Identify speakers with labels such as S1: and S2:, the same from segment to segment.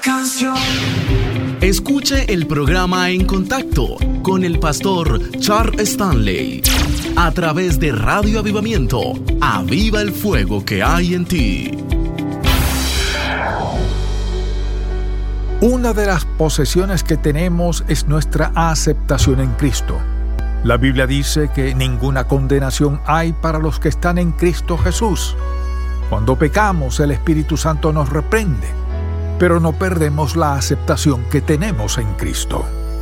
S1: canción.
S2: Escuche el programa En Contacto con el pastor Charles Stanley a través de Radio Avivamiento. Aviva el fuego que hay en ti.
S3: Una de las posesiones que tenemos es nuestra aceptación en Cristo. La Biblia dice que ninguna condenación hay para los que están en Cristo Jesús. Cuando pecamos, el Espíritu Santo nos reprende, pero no perdemos la aceptación que tenemos en Cristo.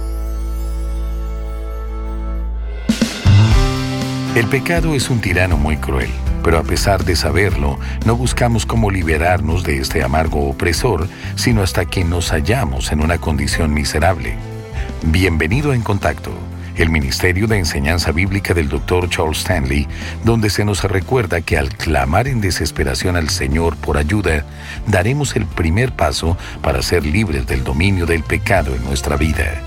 S4: El pecado es un tirano muy cruel, pero a pesar de saberlo, no buscamos cómo liberarnos de este amargo opresor, sino hasta que nos hallamos en una condición miserable. Bienvenido a En Contacto, el Ministerio de Enseñanza Bíblica del Dr. Charles Stanley, donde se nos recuerda que al clamar en desesperación al Señor por ayuda, daremos el primer paso para ser libres del dominio del pecado en nuestra vida.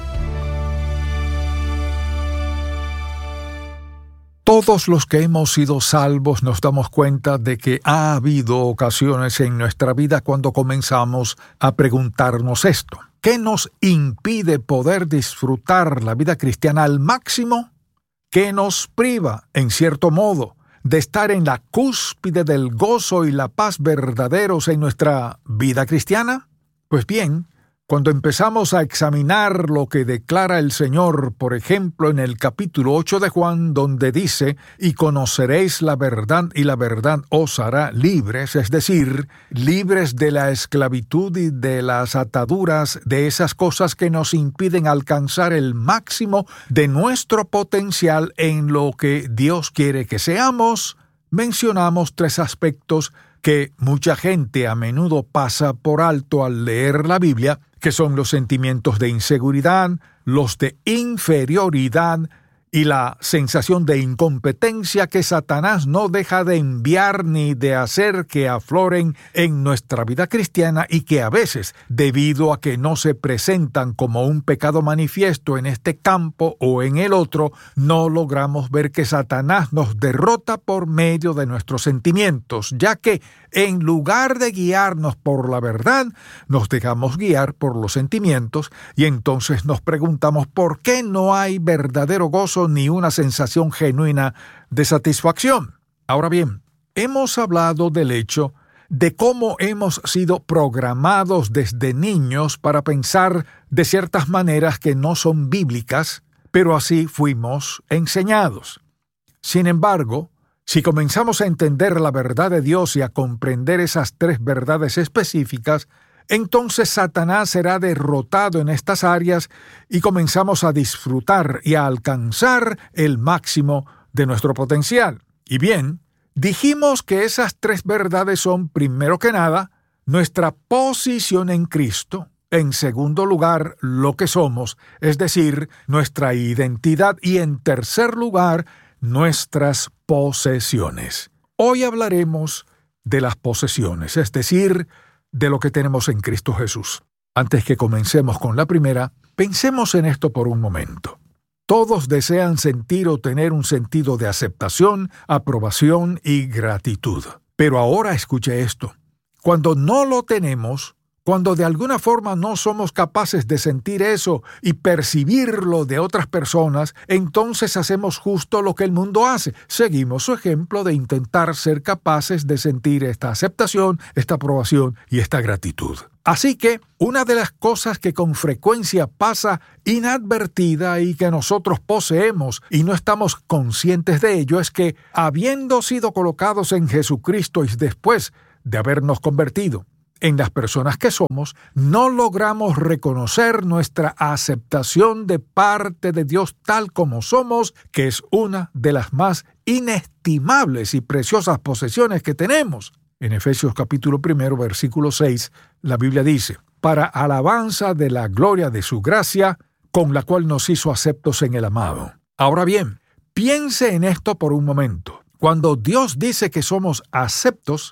S3: Todos los que hemos sido salvos nos damos cuenta de que ha habido ocasiones en nuestra vida cuando comenzamos a preguntarnos esto. ¿Qué nos impide poder disfrutar la vida cristiana al máximo? ¿Qué nos priva, en cierto modo, de estar en la cúspide del gozo y la paz verdaderos en nuestra vida cristiana? Pues bien, cuando empezamos a examinar lo que declara el Señor, por ejemplo, en el capítulo 8 de Juan, donde dice, y conoceréis la verdad y la verdad os hará libres, es decir, libres de la esclavitud y de las ataduras de esas cosas que nos impiden alcanzar el máximo de nuestro potencial en lo que Dios quiere que seamos, mencionamos tres aspectos que mucha gente a menudo pasa por alto al leer la Biblia, que son los sentimientos de inseguridad, los de inferioridad y la sensación de incompetencia que Satanás no deja de enviar ni de hacer que afloren en nuestra vida cristiana y que a veces, debido a que no se presentan como un pecado manifiesto en este campo o en el otro, no logramos ver que Satanás nos derrota por medio de nuestros sentimientos, ya que en lugar de guiarnos por la verdad, nos dejamos guiar por los sentimientos y entonces nos preguntamos por qué no hay verdadero gozo ni una sensación genuina de satisfacción. Ahora bien, hemos hablado del hecho de cómo hemos sido programados desde niños para pensar de ciertas maneras que no son bíblicas, pero así fuimos enseñados. Sin embargo, si comenzamos a entender la verdad de Dios y a comprender esas tres verdades específicas, entonces Satanás será derrotado en estas áreas y comenzamos a disfrutar y a alcanzar el máximo de nuestro potencial. Y bien, dijimos que esas tres verdades son, primero que nada, nuestra posición en Cristo, en segundo lugar, lo que somos, es decir, nuestra identidad, y en tercer lugar, nuestras posesiones. Hoy hablaremos de las posesiones, es decir, de lo que tenemos en Cristo Jesús. Antes que comencemos con la primera, pensemos en esto por un momento. Todos desean sentir o tener un sentido de aceptación, aprobación y gratitud. Pero ahora escuche esto. Cuando no lo tenemos, cuando de alguna forma no somos capaces de sentir eso y percibirlo de otras personas, entonces hacemos justo lo que el mundo hace. Seguimos su ejemplo de intentar ser capaces de sentir esta aceptación, esta aprobación y esta gratitud. Así que, una de las cosas que con frecuencia pasa inadvertida y que nosotros poseemos y no estamos conscientes de ello es que, habiendo sido colocados en Jesucristo y después de habernos convertido en las personas que somos, no logramos reconocer nuestra aceptación de parte de Dios tal como somos, que es una de las más inestimables y preciosas posesiones que tenemos. En Efesios capítulo 1, versículo 6, la Biblia dice, para alabanza de la gloria de su gracia, con la cual nos hizo aceptos en el amado. Ahora bien, piense en esto por un momento. Cuando Dios dice que somos aceptos,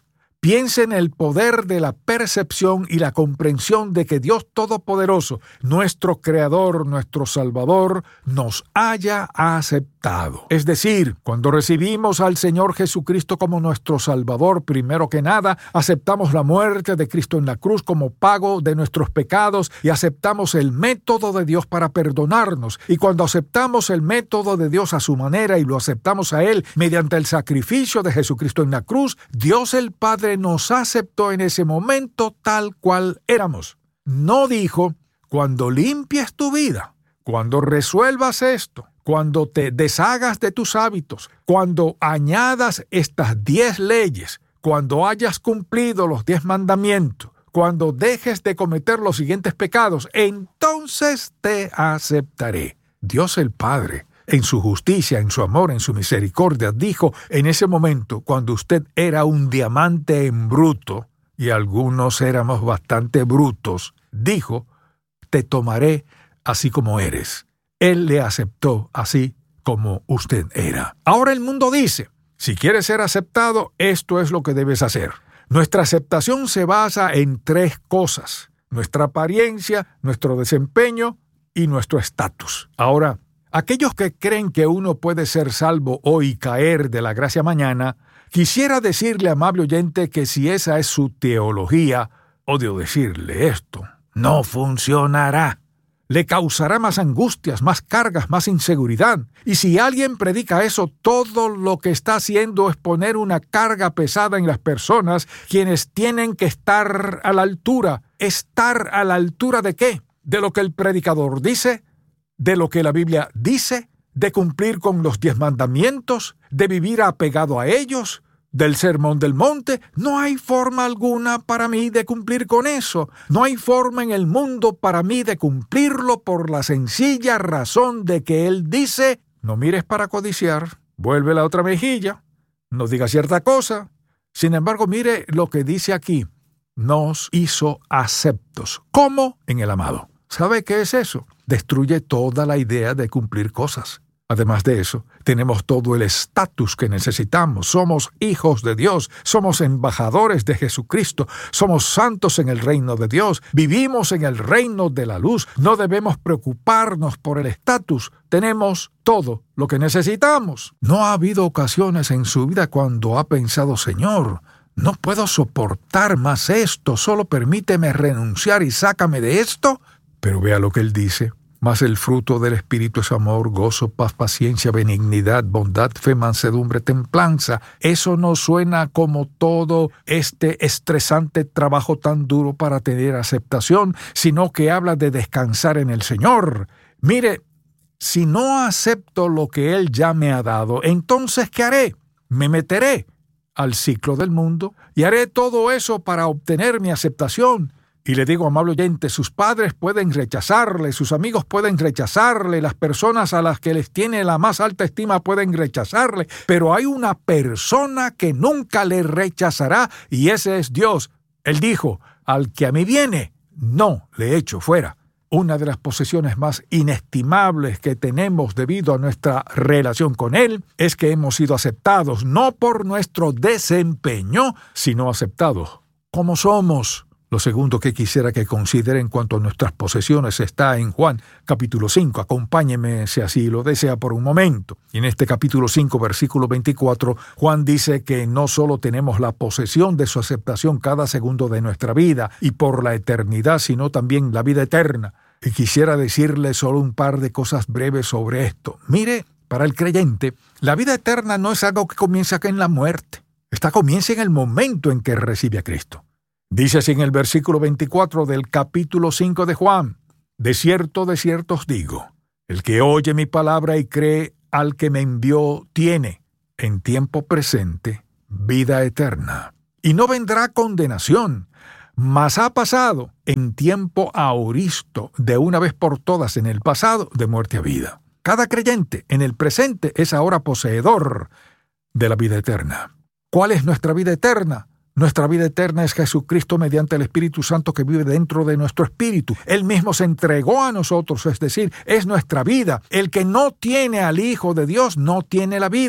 S3: Piense en el poder de la percepción y la comprensión de que Dios Todopoderoso, nuestro Creador, nuestro Salvador, nos haya aceptado. Es decir, cuando recibimos al Señor Jesucristo como nuestro Salvador, primero que nada, aceptamos la muerte de Cristo en la cruz como pago de nuestros pecados y aceptamos el método de Dios para perdonarnos. Y cuando aceptamos el método de Dios a su manera y lo aceptamos a Él mediante el sacrificio de Jesucristo en la cruz, Dios el Padre nos aceptó en ese momento tal cual éramos. No dijo, cuando limpies tu vida, cuando resuelvas esto, cuando te deshagas de tus hábitos, cuando añadas estas 10 leyes, cuando hayas cumplido los 10 mandamientos, cuando dejes de cometer los siguientes pecados, entonces te aceptaré. Dios el Padre, en su justicia, en su amor, en su misericordia, dijo en ese momento, cuando usted era un diamante en bruto, y algunos éramos bastante brutos, dijo, te tomaré así como eres. Él le aceptó así como usted era. Ahora el mundo dice, si quieres ser aceptado, esto es lo que debes hacer. Nuestra aceptación se basa en 3 cosas: nuestra apariencia, nuestro desempeño y nuestro estatus. Ahora, aquellos que creen que uno puede ser salvo hoy y caer de la gracia mañana, quisiera decirle, amable oyente, que si esa es su teología, odio decirle esto, no funcionará. Le causará más angustias, más cargas, más inseguridad. Y si alguien predica eso, todo lo que está haciendo es poner una carga pesada en las personas, quienes tienen que estar a la altura. ¿Estar a la altura de qué? ¿De lo que el predicador dice? ¿De lo que la Biblia dice? ¿De cumplir con los 10 mandamientos? ¿De vivir apegado a ellos? ¿Del sermón del monte? No hay forma alguna para mí de cumplir con eso. No hay forma en el mundo para mí de cumplirlo por la sencilla razón de que Él dice, no mires para codiciar, vuelve la otra mejilla, no digas cierta cosa. Sin embargo, mire lo que dice aquí, nos hizo aceptos. ¿Cómo? En el amado. ¿Sabe qué es eso? Destruye toda la idea de cumplir cosas. Además de eso, tenemos todo el estatus que necesitamos. Somos hijos de Dios, somos embajadores de Jesucristo, somos santos en el reino de Dios, vivimos en el reino de la luz. No debemos preocuparnos por el estatus. Tenemos todo lo que necesitamos. ¿No ha habido ocasiones en su vida cuando ha pensado, Señor, no puedo soportar más esto, solo permíteme renunciar y sácame de esto? Pero vea lo que Él dice. Mas el fruto del Espíritu es amor, gozo, paz, paciencia, benignidad, bondad, fe, mansedumbre, templanza. Eso no suena como todo este estresante trabajo tan duro para tener aceptación, sino que habla de descansar en el Señor. Mire, si no acepto lo que Él ya me ha dado, entonces ¿qué haré? Me meteré al ciclo del mundo y haré todo eso para obtener mi aceptación. Y le digo, amable oyente, sus padres pueden rechazarle, sus amigos pueden rechazarle, las personas a las que les tiene la más alta estima pueden rechazarle, pero hay una persona que nunca le rechazará y ese es Dios. Él dijo, al que a mí viene, no le echo fuera. Una de las posesiones más inestimables que tenemos debido a nuestra relación con Él es que hemos sido aceptados, no por nuestro desempeño, sino aceptados como somos. Lo segundo que quisiera que considere en cuanto a nuestras posesiones está en Juan capítulo 5. Acompáñeme si así lo desea por un momento. Y en este capítulo 5, versículo 24, Juan dice que no solo tenemos la posesión de su aceptación cada segundo de nuestra vida y por la eternidad, sino también la vida eterna. Y quisiera decirle solo un par de cosas breves sobre esto. Mire, para el creyente, la vida eterna no es algo que comienza en la muerte. Esta comienza en el momento en que recibe a Cristo. Dice así en el versículo 24 del capítulo 5 de Juan, de cierto os digo, el que oye mi palabra y cree al que me envió tiene, en tiempo presente, vida eterna. Y no vendrá condenación, mas ha pasado en tiempo aoristo, de una vez por todas en el pasado, de muerte a vida. Cada creyente en el presente es ahora poseedor de la vida eterna. ¿Cuál es nuestra vida eterna? Nuestra vida eterna es Jesucristo mediante el Espíritu Santo que vive dentro de nuestro espíritu. Él mismo se entregó a nosotros, es decir, es nuestra vida. El que no tiene al Hijo de Dios no tiene la vida.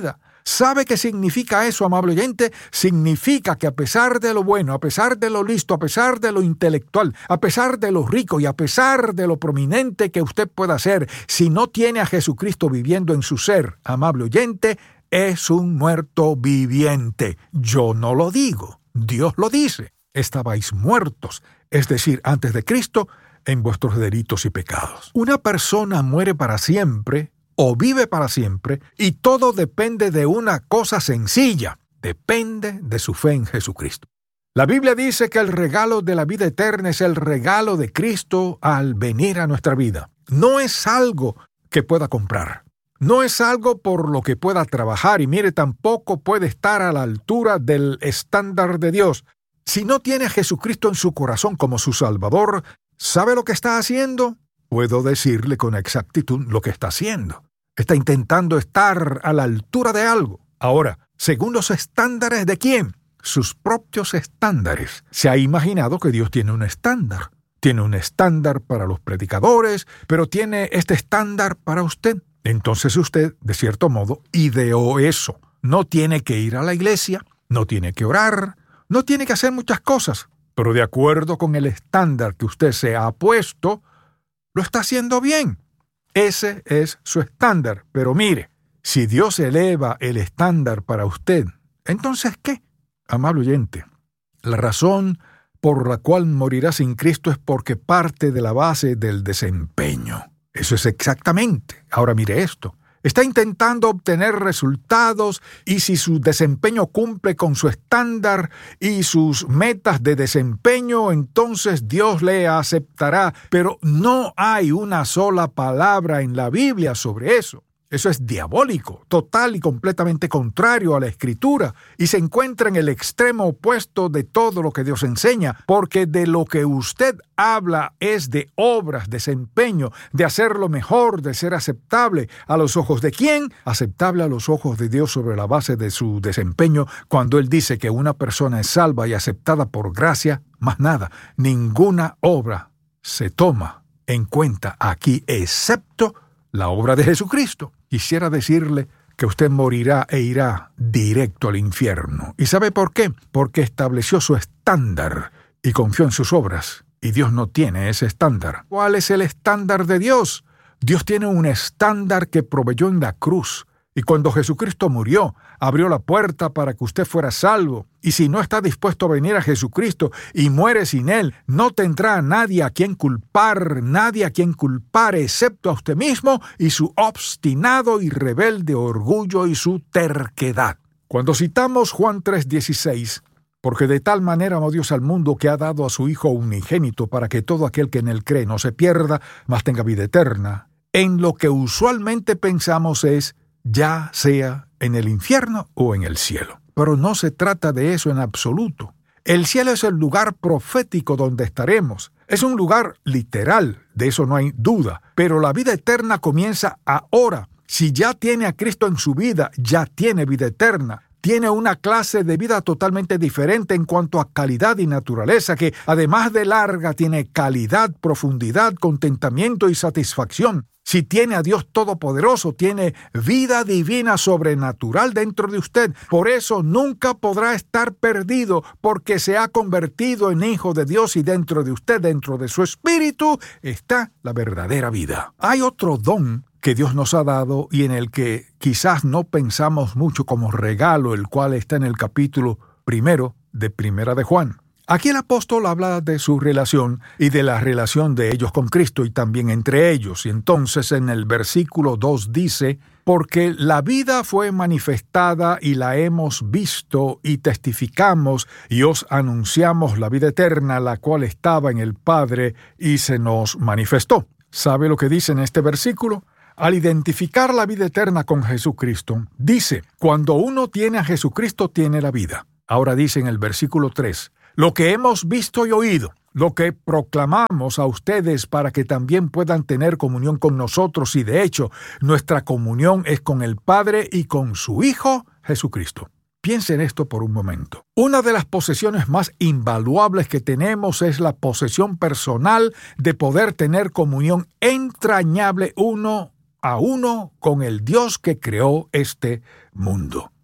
S3: ¿Sabe qué significa eso, amable oyente? Significa que a pesar de lo bueno, a pesar de lo listo, a pesar de lo intelectual, a pesar de lo rico y a pesar de lo prominente que usted pueda ser, si no tiene a Jesucristo viviendo en su ser, amable oyente, es un muerto viviente. Yo no lo digo, Dios lo dice. Estabais muertos, es decir, antes de Cristo, en vuestros delitos y pecados. Una persona muere para siempre o vive para siempre, y todo depende de una cosa sencilla: depende de su fe en Jesucristo. La Biblia dice que el regalo de la vida eterna es el regalo de Cristo al venir a nuestra vida. No es algo que pueda comprar. No es algo por lo que pueda trabajar, y mire, tampoco puede estar a la altura del estándar de Dios. Si no tiene a Jesucristo en su corazón como su Salvador, ¿sabe lo que está haciendo? Puedo decirle con exactitud lo que está haciendo. Está intentando estar a la altura de algo. Ahora, según los estándares de ¿quién? Sus propios estándares. Se ha imaginado que Dios tiene un estándar. Tiene un estándar para los predicadores, pero tiene este estándar para usted. Entonces usted, de cierto modo, ideó eso. No tiene que ir a la iglesia, no tiene que orar, no tiene que hacer muchas cosas, pero de acuerdo con el estándar que usted se ha puesto, lo está haciendo bien. Ese es su estándar. Pero mire, si Dios eleva el estándar para usted, ¿entonces qué? Amable oyente, la razón por la cual morirá sin Cristo es porque parte de la base del desempeño. Eso es exactamente. Ahora mire esto. Está intentando obtener resultados, y si su desempeño cumple con su estándar y sus metas de desempeño, entonces Dios le aceptará. Pero no hay una sola palabra en la Biblia sobre eso. Eso es diabólico, total y completamente contrario a la Escritura, y se encuentra en el extremo opuesto de todo lo que Dios enseña, porque de lo que usted habla es de obras, desempeño, de hacerlo mejor, de ser aceptable. ¿A los ojos de quién? Aceptable a los ojos de Dios sobre la base de su desempeño, cuando Él dice que una persona es salva y aceptada por gracia, más nada, ninguna obra se toma en cuenta aquí, excepto la obra de Jesucristo. Quisiera decirle que usted morirá e irá directo al infierno. ¿Y sabe por qué? Porque estableció su estándar y confió en sus obras. Y Dios no tiene ese estándar. ¿Cuál es el estándar de Dios? Dios tiene un estándar que proveyó en la cruz. Y cuando Jesucristo murió, abrió la puerta para que usted fuera salvo. Y si no está dispuesto a venir a Jesucristo y muere sin Él, no tendrá a nadie a quien culpar, excepto a usted mismo y su obstinado y rebelde orgullo y su terquedad. Cuando citamos Juan 3:16, porque de tal manera amó Dios al mundo que ha dado a su Hijo unigénito para que todo aquel que en Él cree no se pierda, mas tenga vida eterna, en lo que usualmente pensamos es ya sea en el infierno o en el cielo. Pero no se trata de eso en absoluto. El cielo es el lugar profético donde estaremos. Es un lugar literal, de eso no hay duda. Pero la vida eterna comienza ahora. Si ya tiene a Cristo en su vida, ya tiene vida eterna. Tiene una clase de vida totalmente diferente en cuanto a calidad y naturaleza, que además de larga tiene calidad, profundidad, contentamiento y satisfacción. Si tiene a Dios Todopoderoso, tiene vida divina sobrenatural dentro de usted. Por eso nunca podrá estar perdido, porque se ha convertido en hijo de Dios y dentro de usted, dentro de su espíritu, está la verdadera vida. Hay otro don que Dios nos ha dado y en el que quizás no pensamos mucho como regalo, el cual está en el capítulo 1 de Primera de Juan. Aquí el apóstol habla de su relación y de la relación de ellos con Cristo y también entre ellos. Y entonces en el versículo 2 dice, porque la vida fue manifestada y la hemos visto y testificamos y os anunciamos la vida eterna, la cual estaba en el Padre y se nos manifestó. ¿Sabe lo que dice en este versículo? Al identificar la vida eterna con Jesucristo, dice, cuando uno tiene a Jesucristo, tiene la vida. Ahora dice en el versículo 3, lo que hemos visto y oído, lo que proclamamos a ustedes para que también puedan tener comunión con nosotros, y de hecho, nuestra comunión es con el Padre y con su Hijo, Jesucristo. Piense en esto por un momento. Una de las posesiones más invaluables que tenemos es la posesión personal de poder tener comunión entrañable uno a uno con el Dios que creó este mundo.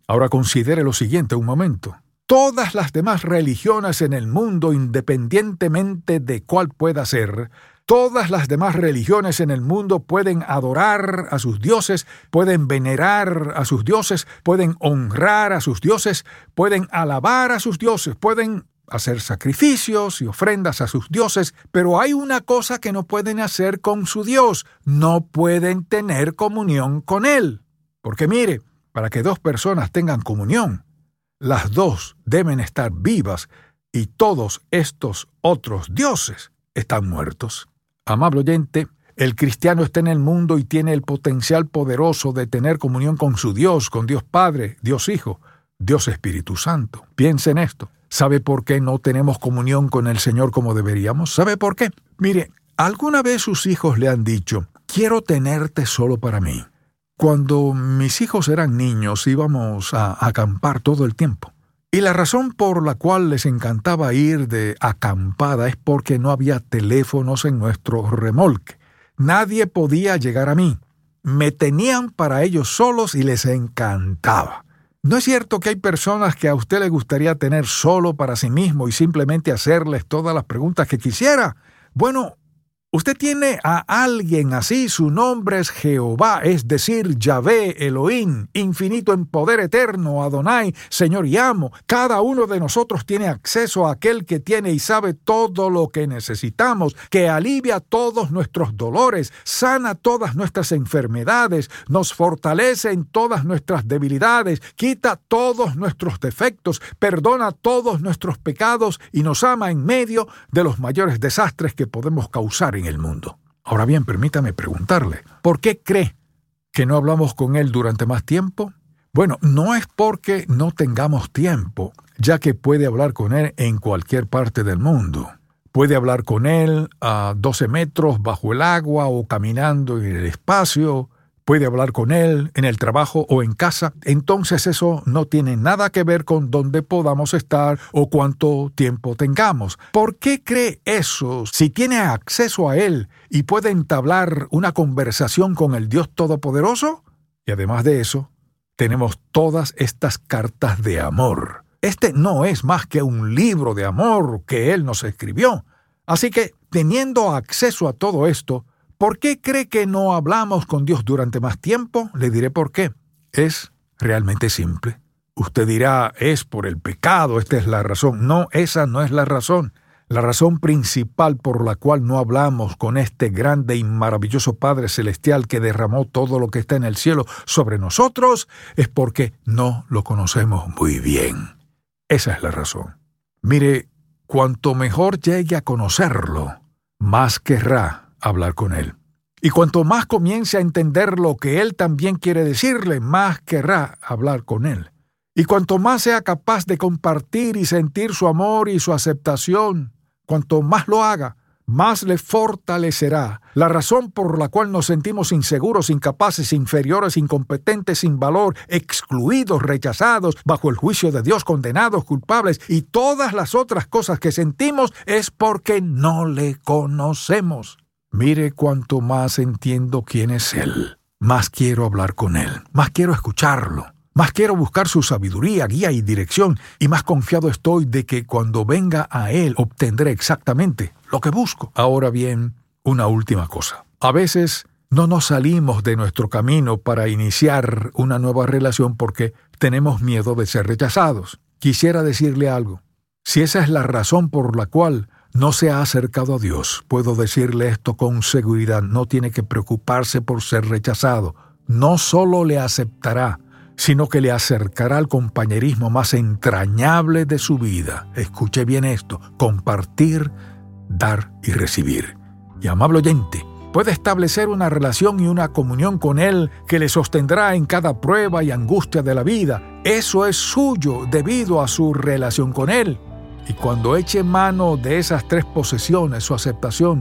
S3: Ahora considere lo siguiente un momento. Todas las demás religiones en el mundo, independientemente de cuál pueda ser, todas las demás religiones en el mundo pueden adorar a sus dioses, pueden venerar a sus dioses, pueden honrar a sus dioses, pueden alabar a sus dioses, pueden hacer sacrificios y ofrendas a sus dioses, pero hay una cosa que no pueden hacer con su Dios: no pueden tener comunión con Él. Porque mire, para que dos personas tengan comunión, las dos deben estar vivas y todos estos otros dioses están muertos. Amable oyente, el cristiano está en el mundo y tiene el potencial poderoso de tener comunión con su Dios, con Dios Padre, Dios Hijo, Dios Espíritu Santo. Piense en esto. ¿Sabe por qué no tenemos comunión con el Señor como deberíamos? ¿Sabe por qué? Mire, ¿alguna vez sus hijos le han dicho: quiero tenerte solo para mí? Cuando mis hijos eran niños íbamos a acampar todo el tiempo. Y la razón por la cual les encantaba ir de acampada es porque no había teléfonos en nuestro remolque. Nadie podía llegar a mí. Me tenían para ellos solos y les encantaba. ¿No es cierto que hay personas que a usted le gustaría tener solo para sí mismo y simplemente hacerles todas las preguntas que quisiera? Bueno, usted tiene a alguien así. Su nombre es Jehová, es decir, Yahvé, Elohim, infinito en poder eterno, Adonai, Señor y amo. Cada uno de nosotros tiene acceso a aquel que tiene y sabe todo lo que necesitamos, que alivia todos nuestros dolores, sana todas nuestras enfermedades, nos fortalece en todas nuestras debilidades, quita todos nuestros defectos, perdona todos nuestros pecados y nos ama en medio de los mayores desastres que podemos causar en el mundo. Ahora bien, permítame preguntarle, ¿por qué cree que no hablamos con Él durante más tiempo? Bueno, no es porque no tengamos tiempo, ya que puede hablar con Él en cualquier parte del mundo. Puede hablar con Él a 12 metros bajo el agua o caminando en el espacio. Puede hablar con Él en el trabajo o en casa. Entonces eso no tiene nada que ver con dónde podamos estar o cuánto tiempo tengamos. ¿Por qué cree eso si tiene acceso a Él y puede entablar una conversación con el Dios Todopoderoso? Y además de eso, tenemos todas estas cartas de amor. Este no es más que un libro de amor que Él nos escribió. Así que, teniendo acceso a todo esto, ¿por qué cree que no hablamos con Dios durante más tiempo? Le diré por qué. Es realmente simple. Usted dirá, es por el pecado, esta es la razón. No, esa no es la razón. La razón principal por la cual no hablamos con este grande y maravilloso Padre Celestial que derramó todo lo que está en el cielo sobre nosotros es porque no lo conocemos muy bien. Esa es la razón. Mire, cuanto mejor llegue a conocerlo, más querrá hablar con Él. Y cuanto más comience a entender lo que Él también quiere decirle, más querrá hablar con Él. Y cuanto más sea capaz de compartir y sentir su amor y su aceptación, cuanto más lo haga, más le fortalecerá. La razón por la cual nos sentimos inseguros, incapaces, inferiores, incompetentes, sin valor, excluidos, rechazados, bajo el juicio de Dios, condenados, culpables y todas las otras cosas que sentimos es porque no le conocemos. Mire cuanto más entiendo quién es Él, más quiero hablar con Él, más quiero escucharlo, más quiero buscar su sabiduría, guía y dirección, y más confiado estoy de que cuando venga a Él obtendré exactamente lo que busco. Ahora bien, una última cosa. A veces no nos salimos de nuestro camino para iniciar una nueva relación porque tenemos miedo de ser rechazados. Quisiera decirle algo. Si esa es la razón por la cual no se ha acercado a Dios, puedo decirle esto con seguridad: no tiene que preocuparse por ser rechazado. No solo le aceptará, sino que le acercará al compañerismo más entrañable de su vida. Escuche bien esto: compartir, dar y recibir. Y amable oyente, puede establecer una relación y una comunión con Él que le sostendrá en cada prueba y angustia de la vida. Eso es suyo debido a su relación con Él. Y cuando eche mano de esas tres posesiones, su aceptación,